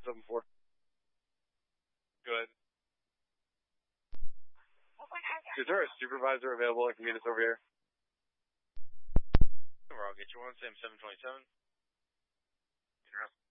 574. Good. Is there a supervisor available that can meet us over here? I'll get you one, Sam 727. Interesting.